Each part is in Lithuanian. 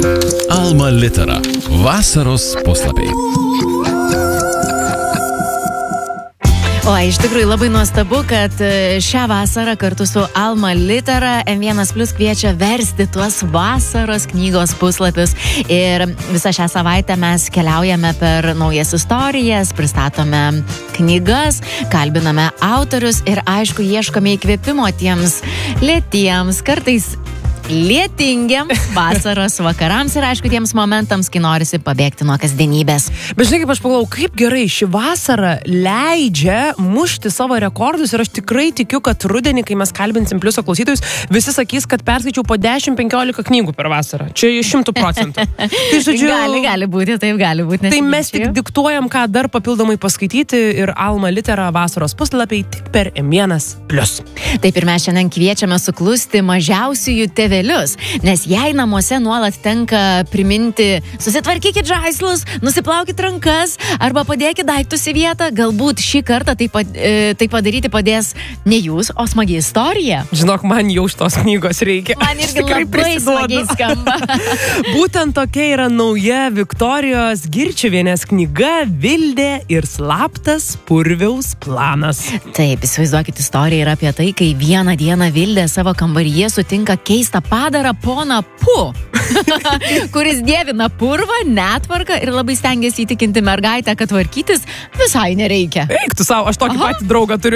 Alma Litera. Vasaros puslapiai. O, iš tikrųjų labai nuostabu, kad šią vasarą kartu su Alma Litera M1 Plus kviečia versti tuos vasaros knygos puslapius. Ir visą šią savaitę mes keliaujame per naujas istorijas, pristatome knygas, kalbiname autorius ir, aišku, ieškome įkvėpimo tiems lėtiems, kartais lietingiams vasaros vakarams ir, aišku, tiems momentams, kai norisi pabėgti nuo kasdienybės. Bet žinai, kaip aš pagalvojau, kaip gerai ši vasara leidžia mušti savo rekordus ir aš tikrai tikiu, kad rudenį, kai mes kalbinsim Pliuso klausytojus, visi sakys, kad perskaičiau po 10-15 knygų per vasarą. Čia 100%. Tai, žodžiu, gali būti, taip gali būti. Tai mes tik diktuojam, ką dar papildomai paskaityti ir Alma Litera vasaros puslapiai tik per M1 Plus. Taip ir mes šiandien kviečiame suklusti mažiausiųjų tėvelius, nes jei namuose nuolat tenka priminti, susitvarkykit žaislus, nusiplaukit rankas arba padėkit daiktus į vietą, galbūt šį kartą tai padaryti padės ne jūs, o smagi istorija. Žinok, man jau šitos knygos reikia. Man irgi labai smagiai skamba. Būtent tokia yra nauja Viktorijos Girčiuvienės knyga Vildė ir slaptas purviaus planas. Taip, įsivaizduokit, istorija yra apie tai, kai vieną dieną Vildė savo kambaryje sutinka keistą padarą poną Pu, kuris dievina purvą, netvarką ir labai stengiasi įtikinti mergaitę, kad tvarkytis visai nereikia. Eik tu savo, aš tokį patį draugą turiu.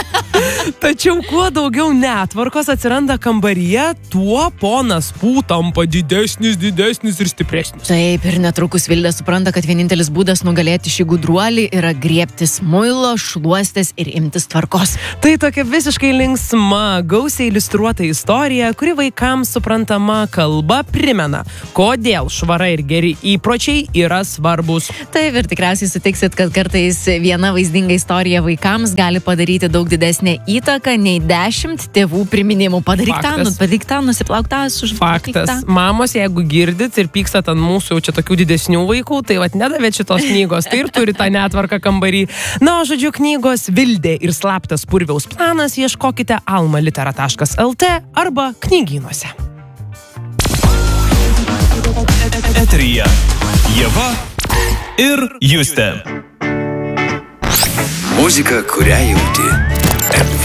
Tačiau kuo daugiau netvarkos atsiranda kambaryje, tuo ponas Pu tampa didesnis ir stipresnis. Taip, ir netrukus Vildė supranta, kad vienintelis būdas nugalėti šį gudruolį yra griebtis muilo, šluostės ir imtis tvarkos. Tai tokia visiškai linksma, gausiai iliustruota istorija, kuri vaikams suprantama kalba primena, kodėl švara ir geri įpročiai yra svarbus. Taip, ir tikriausiai sutiksit, kad kartais viena vaizdinga istorija vaikams gali padaryti daug didesnę įtaką nei 10 tėvų priminimų. Padaryk tą, nusiplauk tą, Faktas. Mamos, jeigu girdit ir pykstat ant mūsų jau čia tokių didesnių vaikų, tai nedavėt šitos knygos, tai ir turi tą netvarką kambarį. Na, o žodžiu, knygos Vildė ir slaptas purviaus planas ieškokite almalitera.lt arba knygynuose. Eteryje Ieva ir Justė. Muzika, kurią jauti.